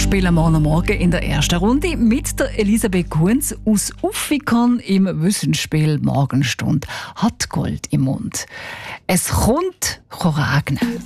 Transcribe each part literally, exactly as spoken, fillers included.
spielen morgen Morgen in der ersten Runde mit der Elisabeth Kunz aus Uffikon im Wissensspiel Morgenstunde. Hat Gold im Mund. Es kommt regnen.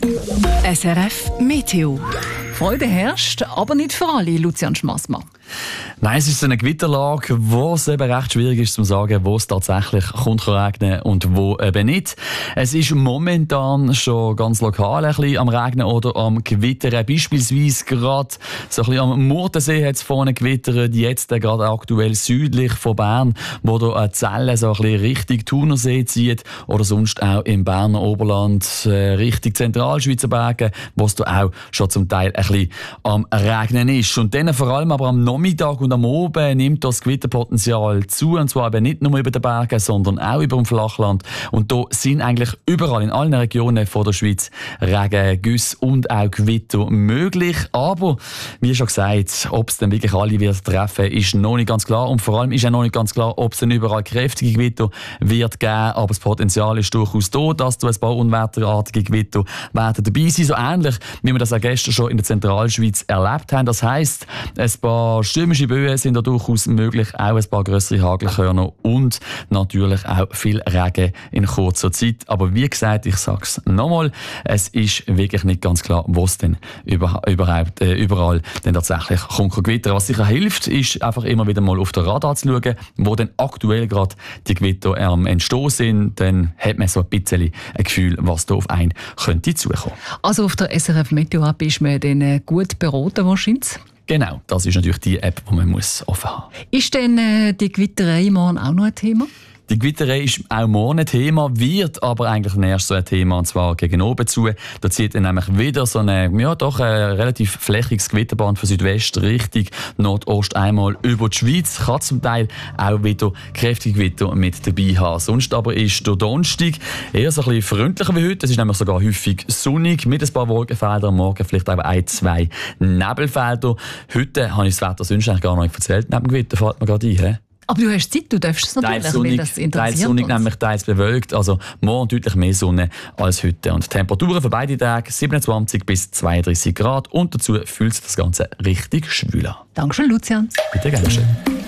S R F Meteo. Freude herrscht, aber nicht für alle, Lucian Schmassmann. Nein, es ist eine Gewitterlage, wo es eben recht schwierig ist zu sagen, wo es tatsächlich kommt regnen und wo eben nicht. Es ist momentan schon ganz lokal ein bisschen am Regnen oder am Gewittern. Beispielsweise gerade so ein bisschen am Murtensee hat es vorne gewittert, jetzt gerade aktuell südlich von Bern, wo da eine Zelle so ein bisschen Richtung Thunersee zieht oder sonst auch im Berner Oberland äh, Richtung Zentralschweizer Berge, wo es da auch schon zum Teil ein bisschen am Regnen ist. Und dann vor allem aber am Nachmittag und am Abend nimmt das Gewitterpotenzial zu, und zwar eben nicht nur über den Bergen, sondern auch über dem Flachland. Und da sind eigentlich überall in allen Regionen von der Schweiz Regen, Güsse und auch Gewitter möglich. Aber wie schon gesagt, ob es dann wirklich alle wird treffen, ist noch nicht ganz klar. Und vor allem ist auch noch nicht ganz klar, ob es dann überall kräftige Gewitter wird geben. Aber das Potenzial ist durchaus da, dass da ein paar unwetterartige Gewitter werden dabei sein. So ähnlich, wie wir das auch gestern schon in der Zentralschweiz erlebt haben. Das heisst, ein paar stürmische Böen sind da durchaus möglich, auch ein paar grössere Hagelkörner und natürlich auch viel Regen in kurzer Zeit. Aber wie gesagt, ich sage es nochmal, es ist wirklich nicht ganz klar, wo es denn über, überhaupt, äh, überall denn tatsächlich kommt Gewitter. Was sicher hilft, ist einfach immer wieder mal auf den Radar zu schauen, wo denn aktuell gerade die Gewitter am Entstehen sind. Dann hat man so ein bisschen ein Gefühl, was da auf einen könnte zukommen. Also auf der S R F Meteo App ist man dann gut beraten wahrscheinlich? Genau, das ist natürlich die App, die man muss offen haben muss. Ist denn äh, die Gewitterei morgen auch noch ein Thema? Die Gewitterei ist auch morgen ein Thema, wird aber eigentlich erst so ein Thema, und zwar gegen oben zu. Da zieht dann nämlich wieder so eine, ja doch, ein relativ flächiges Gewitterband von Südwest Richtung Nordost einmal über die Schweiz. Kann zum Teil auch wieder kräftige Gewitter mit dabei haben. Sonst aber ist der Donnerstag eher so ein bisschen freundlicher wie heute. Es ist nämlich sogar häufig sonnig, mit ein paar Wolkenfeldern, am Morgen vielleicht auch ein, zwei Nebelfelder. Heute habe ich das Wetter sonst eigentlich gar noch nicht erzählt. Neben dem Gewitter fällt mir gerade ein. He? Aber du hast Zeit, du darfst es natürlich, teils sonnig, weil das interessiert teils sonnig, uns. nämlich teils bewölkt. Also morgen deutlich mehr Sonne als heute. Und die Temperaturen für beide Tage siebenundzwanzig bis zweiunddreißig Grad. Und dazu fühlt sich das Ganze richtig schwül an. Dankeschön, Lucian. Bitte gerne schön.